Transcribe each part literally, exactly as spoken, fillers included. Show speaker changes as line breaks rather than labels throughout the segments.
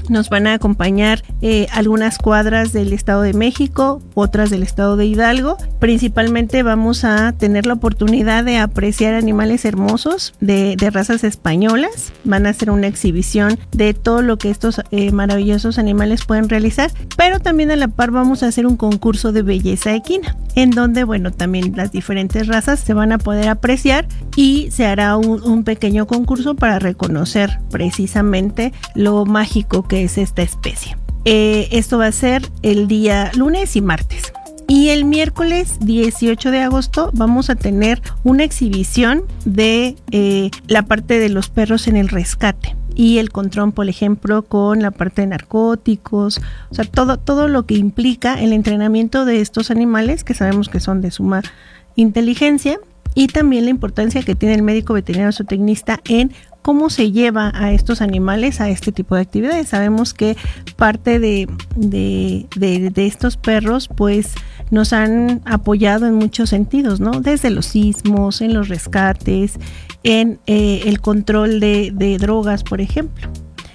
Nos van a acompañar eh, algunas cuadras del Estado de México, otras del Estado de Hidalgo. Principalmente vamos a tener la oportunidad de apreciar animales hermosos de, de razas españolas. Van a hacer una exhibición de todo lo que estos eh, maravillosos animales pueden realizar, pero también a la par vamos a hacer un concurso de belleza equina, en donde, bueno, también las diferentes razas se van a poder apreciar y se hará un, un pequeño concurso para reconocer precisamente lo mágico que es esta especie. Eh, esto va a ser el día lunes y martes. Y el miércoles dieciocho de agosto vamos a tener una exhibición de eh, la parte de los perros en el rescate y el control, por ejemplo, con la parte de narcóticos, o sea, todo, todo lo que implica el entrenamiento de estos animales, que sabemos que son de suma inteligencia, y también la importancia que tiene el médico veterinario zootecnista en cómo se lleva a estos animales a este tipo de actividades. Sabemos que parte de, de, de, de estos perros pues nos han apoyado en muchos sentidos, ¿no? Desde los sismos, en los rescates, en eh, el control de, de drogas, por ejemplo.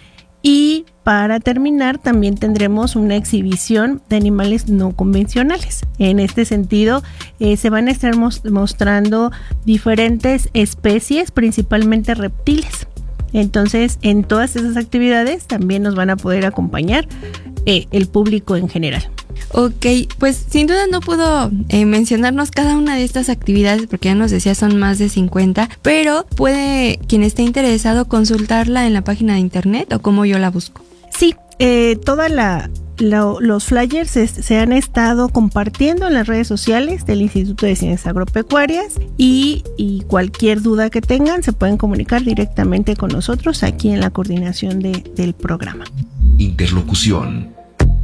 Y para terminar también tendremos una exhibición de animales no convencionales. En este sentido eh, se van a estar mos- mostrando diferentes especies, principalmente reptiles. Entonces en todas esas actividades también nos van a poder acompañar eh, el público en general.
Ok, pues sin duda no pudo eh, mencionarnos cada una de estas actividades porque ya nos decía son más de cincuenta, pero puede quien esté interesado consultarla en la página de internet o cómo yo la busco.
Sí, eh, toda la, la los flyers es, se han estado compartiendo en las redes sociales del Instituto de Ciencias Agropecuarias y, y cualquier duda que tengan se pueden comunicar directamente con nosotros aquí en la coordinación de, del programa.
Interlocución.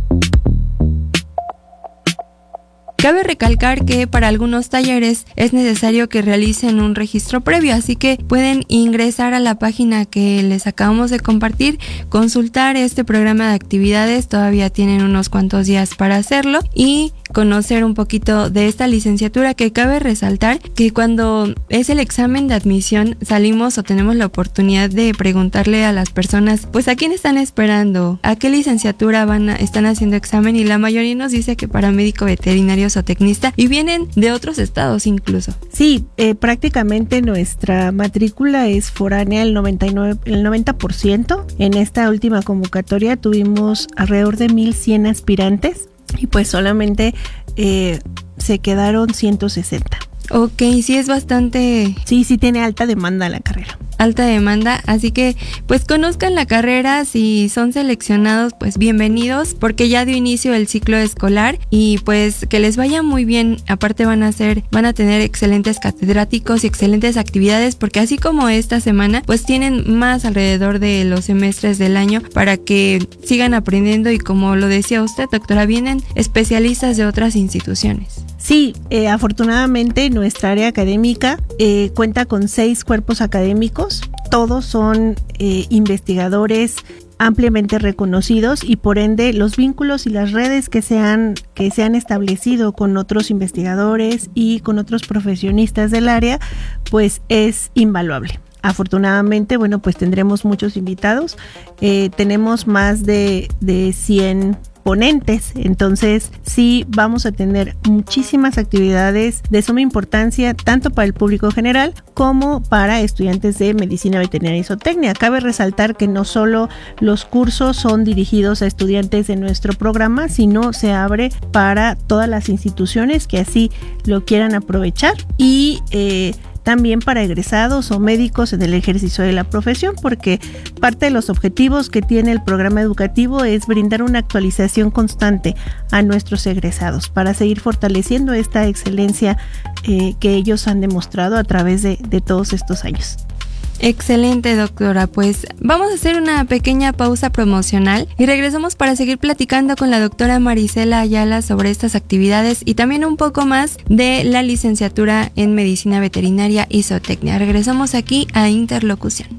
Cabe recalcar que para algunos talleres es necesario que realicen un registro previo, así que pueden ingresar a la página que les acabamos de compartir, consultar este programa de actividades, todavía tienen unos cuantos días para hacerlo y conocer un poquito de esta licenciatura, que cabe resaltar que cuando es el examen de admisión salimos o tenemos la oportunidad de preguntarle a las personas pues a quién están esperando, a qué licenciatura van a, están haciendo examen, y la mayoría nos dice que para médico veterinario zootecnista y vienen de otros estados incluso.
Sí, eh, prácticamente nuestra matrícula es foránea, el noventa y nueve, el noventa por ciento. En esta última convocatoria tuvimos alrededor de mil cien aspirantes y pues solamente eh, se quedaron ciento sesenta.
Ok, sí es bastante...
Sí, sí tiene alta demanda la carrera.
Alta demanda, así que pues conozcan la carrera, si son seleccionados pues bienvenidos porque ya dio inicio el ciclo escolar y pues que les vaya muy bien. Aparte van a ser, van a tener excelentes catedráticos y excelentes actividades porque así como esta semana pues tienen más alrededor de los semestres del año para que sigan aprendiendo y como lo decía usted, doctora, vienen especialistas de otras instituciones.
Sí, eh, afortunadamente nuestra área académica eh, cuenta con seis cuerpos académicos, todos son eh, investigadores ampliamente reconocidos y por ende los vínculos y las redes que se han, que se han establecido con otros investigadores y con otros profesionistas del área pues es invaluable. Afortunadamente, bueno, pues tendremos muchos invitados, eh, tenemos más de, de cien ponentes, entonces sí vamos a tener muchísimas actividades de suma importancia tanto para el público general como para estudiantes de medicina veterinaria y zootecnia. Cabe resaltar que no solo los cursos son dirigidos a estudiantes de nuestro programa, sino se abre para todas las instituciones que así lo quieran aprovechar y eh, también para egresados o médicos en el ejercicio de la profesión, porque parte de los objetivos que tiene el programa educativo es brindar una actualización constante a nuestros egresados para seguir fortaleciendo esta excelencia eh, que ellos han demostrado a través de, de todos estos años.
Excelente, doctora. Pues vamos a hacer una pequeña pausa promocional y regresamos para seguir platicando con la doctora Marisela Ayala sobre estas actividades y también un poco más de la licenciatura en medicina veterinaria y zootecnia. Regresamos aquí a Interlocución.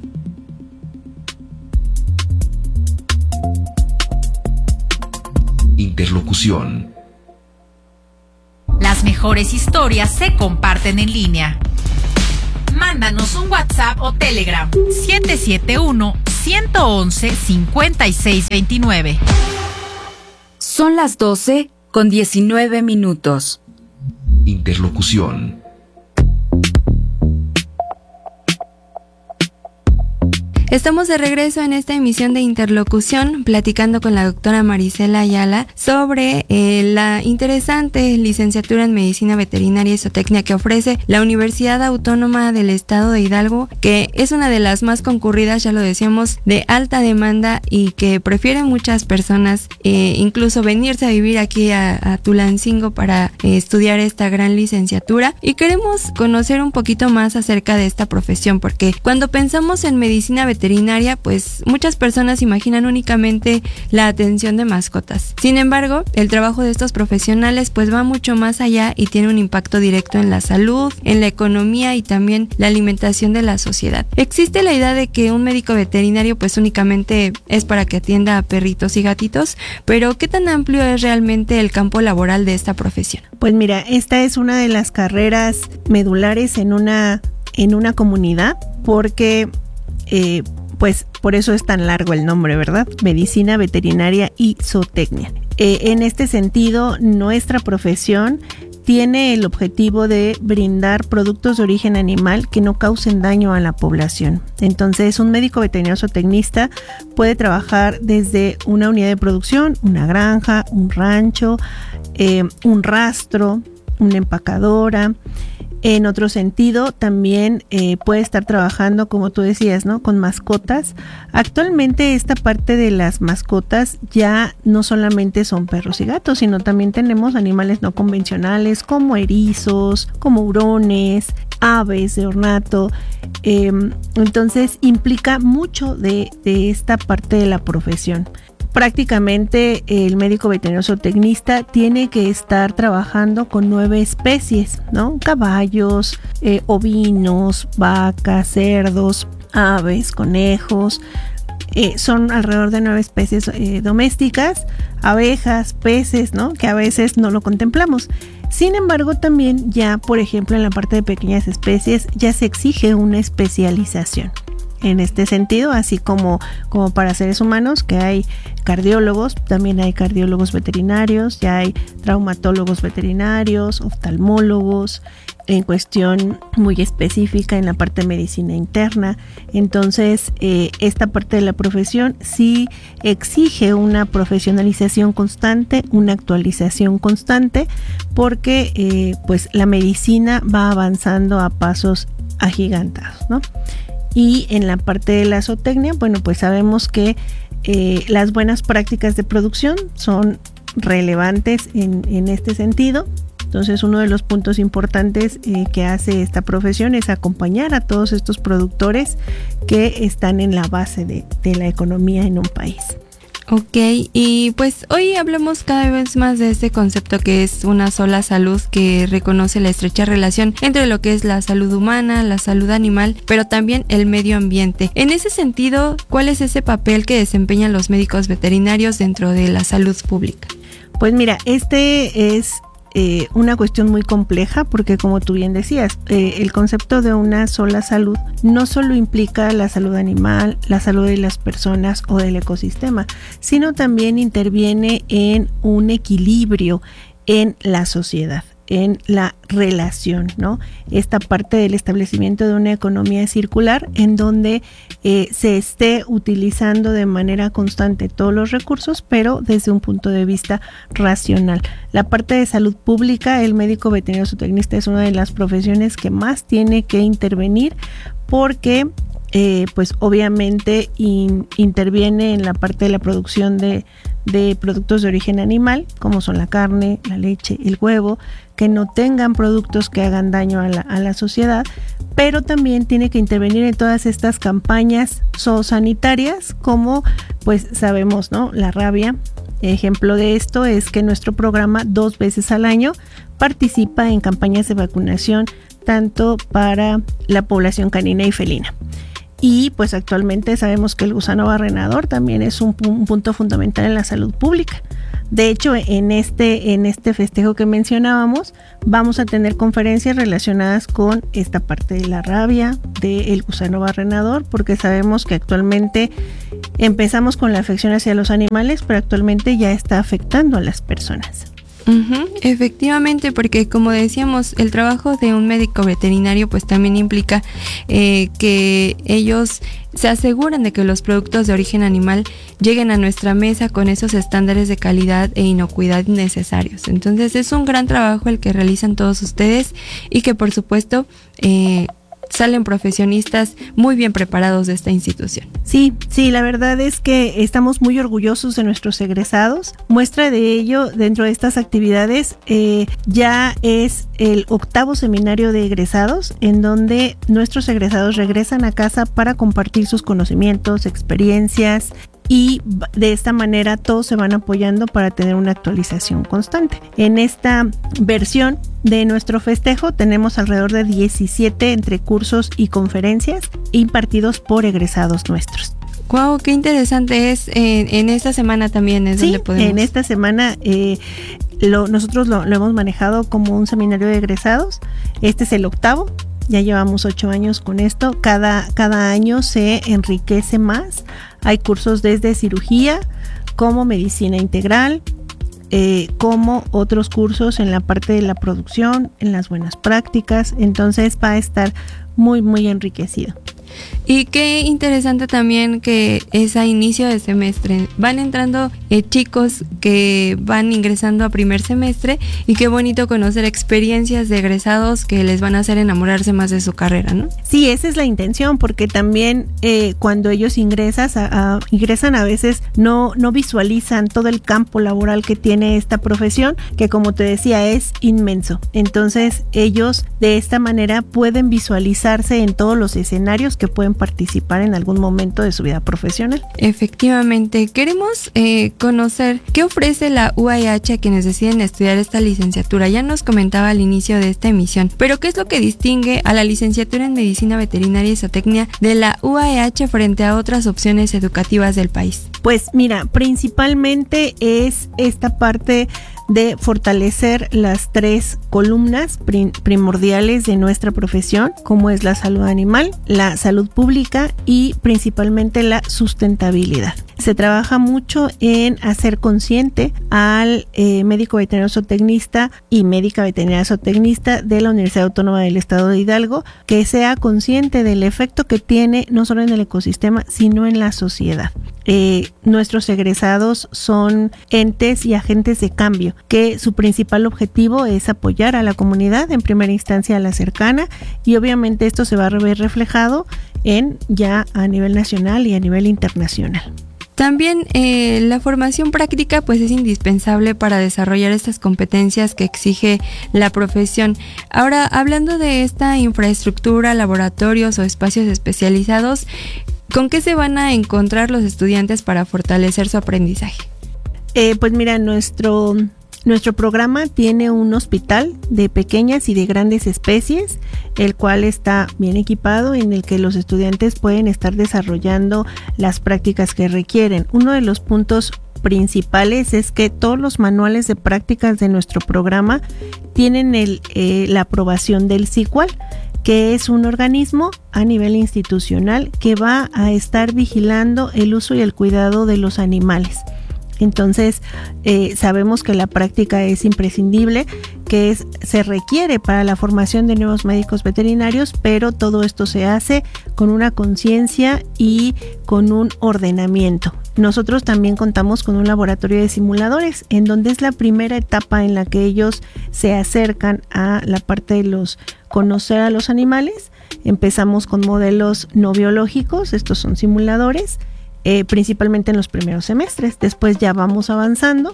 Interlocución.
Las mejores historias se comparten en línea. Mándanos un WhatsApp o Telegram siete siete uno, ciento once, cincuenta y seis veintinueve.
Son las doce con diecinueve minutos.
Interlocución.
Estamos de regreso en esta emisión de Interlocución, platicando con la doctora Marisela Ayala sobre eh, la interesante licenciatura en Medicina Veterinaria y Zootecnia que ofrece la Universidad Autónoma del Estado de Hidalgo, que es una de las más concurridas, ya lo decíamos, de alta demanda y que prefieren muchas personas eh, incluso venirse a vivir aquí a, a Tulancingo para eh, estudiar esta gran licenciatura. Y queremos conocer un poquito más acerca de esta profesión, porque cuando pensamos en medicina veterinaria, veterinaria, pues muchas personas imaginan únicamente la atención de mascotas. Sin embargo, el trabajo de estos profesionales pues va mucho más allá y tiene un impacto directo en la salud, en la economía y también la alimentación de la sociedad. Existe la idea de que un médico veterinario pues únicamente es para que atienda a perritos y gatitos, pero ¿qué tan amplio es realmente el campo laboral de esta profesión?
Pues mira, esta es una de las carreras medulares en una, en una comunidad, porque Eh, pues por eso es tan largo el nombre, ¿verdad? Medicina Veterinaria y Zootecnia. Eh, en este sentido, nuestra profesión tiene el objetivo de brindar productos de origen animal que no causen daño a la población. Entonces, un médico veterinario zootecnista puede trabajar desde una unidad de producción, una granja, un rancho, eh, un rastro, una empacadora. En otro sentido, también eh, puede estar trabajando, como tú decías, ¿no?, con mascotas. Actualmente esta parte de las mascotas ya no solamente son perros y gatos, sino también tenemos animales no convencionales como erizos, como hurones, aves de ornato. Eh, entonces implica mucho de, de esta parte de la profesión. Prácticamente el médico veterinario zootecnista tiene que estar trabajando con nueve especies, ¿no? Caballos, eh, ovinos, vacas, cerdos, aves, conejos. Eh, son alrededor de nueve especies eh, domésticas, abejas, peces, ¿no?, que a veces no lo contemplamos. Sin embargo, también ya, por ejemplo, en la parte de pequeñas especies ya se exige una especialización. En este sentido, así como, como para seres humanos, que hay cardiólogos, también hay cardiólogos veterinarios, ya hay traumatólogos veterinarios, oftalmólogos, en cuestión muy específica en la parte de medicina interna. Entonces, eh, esta parte de la profesión sí exige una profesionalización constante, una actualización constante, porque eh, pues la medicina va avanzando a pasos agigantados, ¿no? Y en la parte de la zootecnia, bueno, pues sabemos que eh, las buenas prácticas de producción son relevantes en, en este sentido. Entonces, uno de los puntos importantes eh, que hace esta profesión es acompañar a todos estos productores que están en la base de, de la economía en un país.
Ok, y pues hoy hablamos cada vez más de este concepto que es una sola salud, que reconoce la estrecha relación entre lo que es la salud humana, la salud animal, pero también el medio ambiente. En ese sentido, ¿cuál es ese papel que desempeñan los médicos veterinarios dentro de la salud pública?
Pues mira, este es Eh, una cuestión muy compleja, porque como tú bien decías, eh, el concepto de una sola salud no solo implica la salud animal, la salud de las personas o del ecosistema, sino también interviene en un equilibrio en la sociedad, en la relación, ¿no? Esta parte del establecimiento de una economía circular en donde eh, se esté utilizando de manera constante todos los recursos, pero desde un punto de vista racional. La parte de salud pública, el médico veterinario zootecnista es una de las profesiones que más tiene que intervenir, porque eh, pues obviamente in, interviene en la parte de la producción de, de productos de origen animal, como son la carne, la leche, el huevo, que no tengan productos que hagan daño a la, a la sociedad, pero también tiene que intervenir en todas estas campañas zoosanitarias, como pues sabemos, ¿no?, la rabia. Ejemplo de esto es que nuestro programa dos veces al año participa en campañas de vacunación tanto para la población canina y felina. Y pues actualmente sabemos que el gusano barrenador también es un, un punto fundamental en la salud pública. De hecho, en este, en este festejo que mencionábamos, vamos a tener conferencias relacionadas con esta parte de la rabia, del gusano barrenador, porque sabemos que actualmente empezamos con la afección hacia los animales, pero actualmente ya está afectando a las personas.
Uh-huh, efectivamente, porque como decíamos, el trabajo de un médico veterinario pues también implica eh, que ellos se aseguran de que los productos de origen animal lleguen a nuestra mesa con esos estándares de calidad e inocuidad necesarios. Entonces es un gran trabajo el que realizan todos ustedes y que por supuesto eh, salen profesionistas muy bien preparados de esta institución.
Sí, sí, la verdad es que estamos muy orgullosos de nuestros egresados. Muestra de ello, dentro de estas actividades, eh, ya es el octavo seminario de egresados, en donde nuestros egresados regresan a casa para compartir sus conocimientos, experiencias, y de esta manera todos se van apoyando para tener una actualización constante. En esta versión de nuestro festejo tenemos alrededor de diecisiete entre cursos y conferencias impartidos por egresados nuestros.
Wow, qué interesante es. En, en esta semana también es
sí,
donde podemos.
En esta semana eh, lo, nosotros lo, lo hemos manejado como un seminario de egresados. Este es el octavo. Ya llevamos ocho años con esto. Cada, cada año se enriquece más. Hay cursos desde cirugía, como medicina integral, eh, como otros cursos en la parte de la producción, en las buenas prácticas. Entonces va a estar muy, muy enriquecido.
Y qué interesante también que es a inicio de semestre. Van entrando eh, chicos que van ingresando a primer semestre y qué bonito conocer experiencias de egresados que les van a hacer enamorarse más de su carrera, ¿no?
Sí, esa es la intención, porque también eh, cuando ellos ingresan a, a, ingresan a veces no, no visualizan todo el campo laboral que tiene esta profesión, que como te decía es inmenso. Entonces ellos de esta manera pueden visualizarse en todos los escenarios que pueden participar en algún momento de su vida profesional.
Efectivamente, queremos eh, conocer qué ofrece la U A H a quienes deciden estudiar esta licenciatura. Ya nos comentaba al inicio de esta emisión, pero ¿qué es lo que distingue a la licenciatura en Medicina Veterinaria y Zootecnia de la U A H frente a otras opciones educativas del país?
Pues mira, principalmente es esta parte de fortalecer las tres columnas prim- primordiales de nuestra profesión, como es la salud animal, la salud pública y principalmente la sustentabilidad. Se trabaja mucho en hacer consciente al eh, médico veterinario zootecnista y médica veterinaria zootecnista de la Universidad Autónoma del Estado de Hidalgo, que sea consciente del efecto que tiene no solo en el ecosistema, sino en la sociedad. Eh, nuestros egresados son entes y agentes de cambio, que su principal objetivo es apoyar a la comunidad, en primera instancia a la cercana, y obviamente esto se va a ver reflejado en ya a nivel nacional y a nivel internacional.
También eh, la formación práctica pues es indispensable para desarrollar estas competencias que exige la profesión. Ahora, hablando de esta infraestructura, laboratorios o espacios especializados, ¿con qué se van a encontrar los estudiantes para fortalecer su aprendizaje?
Eh, pues mira, nuestro... Nuestro programa tiene un hospital de pequeñas y de grandes especies, el cual está bien equipado, en el que los estudiantes pueden estar desarrollando las prácticas que requieren. Uno de los puntos principales es que todos los manuales de prácticas de nuestro programa tienen el, eh, la aprobación del C I C U A L, que es un organismo a nivel institucional que va a estar vigilando el uso y el cuidado de los animales. Entonces, eh, sabemos que la práctica es imprescindible, que es, se requiere para la formación de nuevos médicos veterinarios, pero todo esto se hace con una conciencia y con un ordenamiento. Nosotros también contamos con un laboratorio de simuladores, en donde es la primera etapa en la que ellos se acercan a la parte de los conocer a los animales. Empezamos con modelos no biológicos, estos son simuladores, Eh, principalmente en los primeros semestres. Después ya vamos avanzando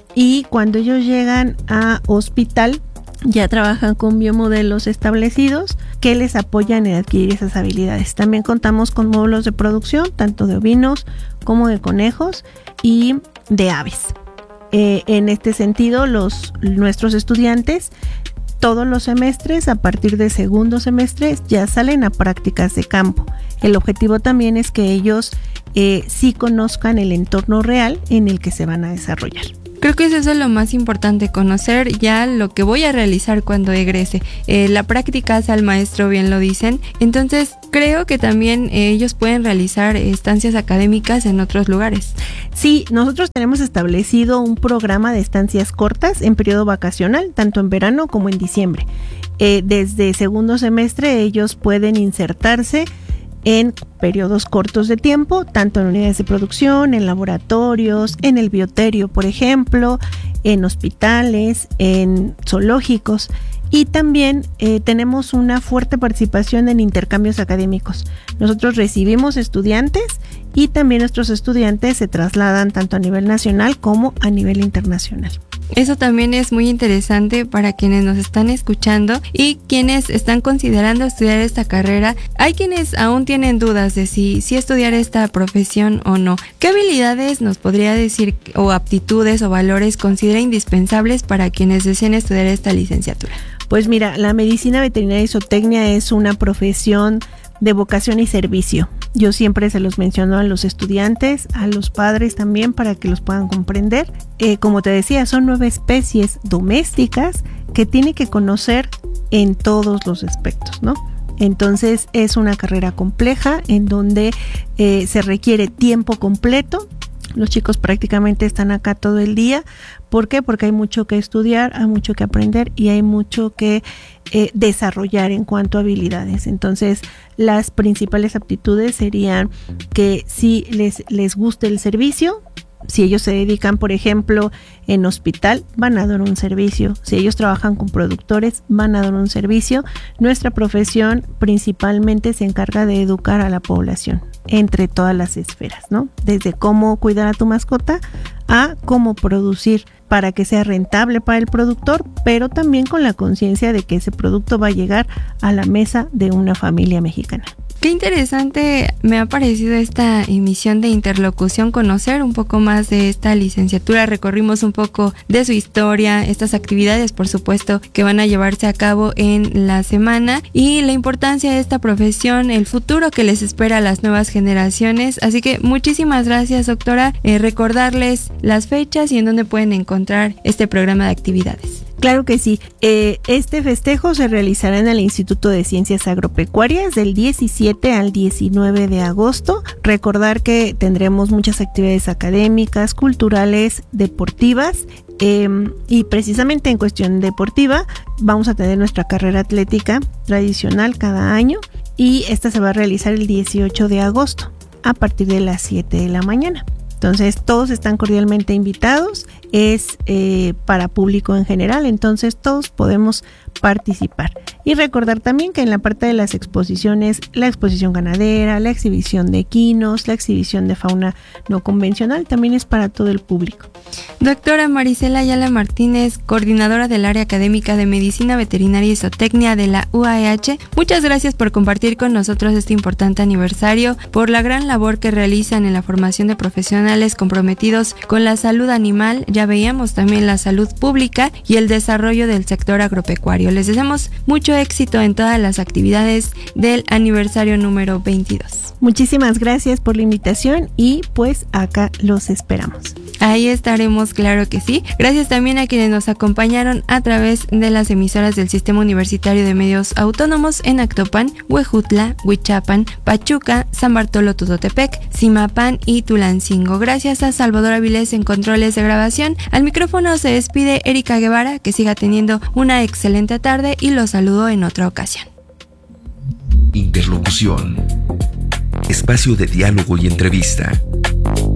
y cuando ellos llegan a hospital ya trabajan con biomodelos establecidos que les apoyan en adquirir esas habilidades. También contamos con módulos de producción, tanto de ovinos como de conejos y de aves. Eh, en este sentido, los, nuestros estudiantes todos los semestres, a partir de segundo semestre, ya salen a prácticas de campo. El objetivo también es que ellos eh, sí conozcan el entorno real en el que se van a desarrollar.
Creo que eso es lo más importante, conocer ya lo que voy a realizar cuando egrese. Eh, la práctica hace al maestro, bien lo dicen. Entonces, creo que también eh, ellos pueden realizar estancias académicas en otros lugares.
Sí, nosotros tenemos establecido un programa de estancias cortas en periodo vacacional, tanto en verano como en diciembre. Eh, desde segundo semestre ellos pueden insertarse en periodos cortos de tiempo, tanto en unidades de producción, en laboratorios, en el bioterio, por ejemplo, en hospitales, en zoológicos, y también eh, tenemos una fuerte participación en intercambios académicos. Nosotros recibimos estudiantes y también nuestros estudiantes se trasladan tanto a nivel nacional como a nivel internacional.
Eso también es muy interesante para quienes nos están escuchando y quienes están considerando estudiar esta carrera. Hay quienes aún tienen dudas de si, si estudiar esta profesión o no. ¿Qué habilidades nos podría decir o aptitudes o valores considera indispensables para quienes deseen estudiar esta licenciatura?
Pues mira, la medicina veterinaria y zootecnia es una profesión de vocación y servicio. Yo siempre se los menciono a los estudiantes, a los padres también, para que los puedan comprender. Eh, como te decía, son nueve especies domésticas que tiene que conocer en todos los aspectos, ¿no? Entonces es una carrera compleja en donde eh, se requiere tiempo completo. Los chicos prácticamente están acá todo el día. ¿Por qué? Porque hay mucho que estudiar, hay mucho que aprender y hay mucho que eh, desarrollar en cuanto a habilidades. Entonces, las principales aptitudes serían que si les, les guste el servicio. Si ellos se dedican, por ejemplo, en hospital, van a dar un servicio. Si ellos trabajan con productores, van a dar un servicio. Nuestra profesión principalmente se encarga de educar a la población entre todas las esferas, ¿no? Desde cómo cuidar a tu mascota a cómo producir para que sea rentable para el productor, pero también con la conciencia de que ese producto va a llegar a la mesa de una familia mexicana.
Qué interesante me ha parecido esta emisión de Interlocución, conocer un poco más de esta licenciatura. Recorrimos un poco de su historia, estas actividades, por supuesto, que van a llevarse a cabo en la semana y la importancia de esta profesión, el futuro que les espera a las nuevas generaciones. Así que muchísimas gracias, doctora. Eh, recordarles las fechas y en dónde pueden encontrar este programa de actividades.
Claro que sí. Eh, este festejo se realizará en el Instituto de Ciencias Agropecuarias del diecisiete al diecinueve de agosto. Recordar que tendremos muchas actividades académicas, culturales, deportivas. Eh, y precisamente en cuestión deportiva vamos a tener nuestra carrera atlética tradicional cada año y esta se va a realizar el dieciocho de agosto a partir de las siete de la mañana. Entonces todos están cordialmente invitados, es eh, para público en general, entonces todos podemos participar. Y recordar también que en la parte de las exposiciones, la exposición ganadera, la exhibición de equinos, la exhibición de fauna no convencional, también es para todo el público.
Doctora Marisela Ayala Martínez, coordinadora del área académica de Medicina Veterinaria y Zootecnia de la U A E H, muchas gracias por compartir con nosotros este importante aniversario, por la gran labor que realizan en la formación de profesionales comprometidos con la salud animal. Ya veíamos también la salud pública y el desarrollo del sector agropecuario. Les deseamos mucho éxito en todas las actividades del aniversario número veintidós.
Muchísimas gracias por la invitación y pues acá los esperamos.
Ahí estaremos, claro que sí. Gracias también a quienes nos acompañaron a través de las emisoras del Sistema Universitario de Medios Autónomos en Actopan, Huejutla, Huichapan, Pachuca, San Bartolo Tototepec, Zimapán y Tulancingo. Gracias a Salvador Avilés en controles de grabación. Al micrófono se despide Erika Guevara, que siga teniendo una excelente tarde y los saludo en otra ocasión.
Interlocución. Espacio de diálogo y entrevista.